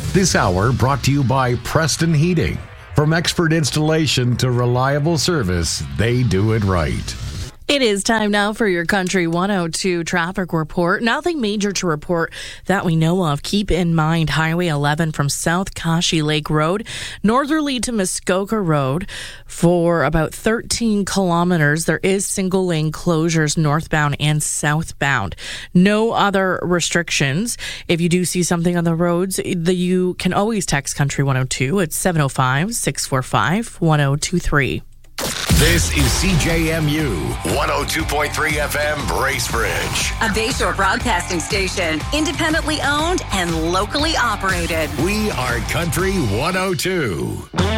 This hour brought to you by Preston Heating. From expert installation to reliable service, they do it right. It is time now for your Country 102 traffic report. Nothing major to report that we know of. Keep in mind Highway 11 from South Kashi Lake Road, northerly to Muskoka Road for about 13 kilometers. There is single lane closures northbound and southbound. No other restrictions. If you do see something on the roads, you can always text Country 102 at 705-645-1023. This is CJMU 102.3 FM Bracebridge. A Bayshore broadcasting station, independently owned and locally operated. We are Country 102.